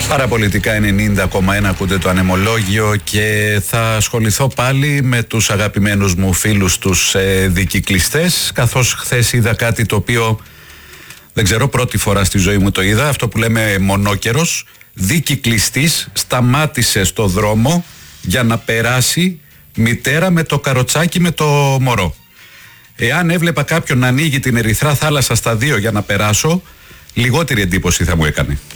Παραπολιτικά 90,1 ακούτε το ανεμολόγιο και θα ασχοληθώ πάλι με τους αγαπημένους μου φίλους τους δικυκλιστές, καθώς χθες είδα κάτι το οποίο δεν ξέρω, πρώτη φορά στη ζωή μου το είδα, αυτό που λέμε μονόκερος. Δικυκλιστής σταμάτησε στο δρόμο για να περάσει μητέρα με το καροτσάκι με το μωρό. Εάν έβλεπα κάποιον να ανοίγει την ερυθρά θάλασσα στα δύο για να περάσω, λιγότερη εντύπωση θα μου έκανε.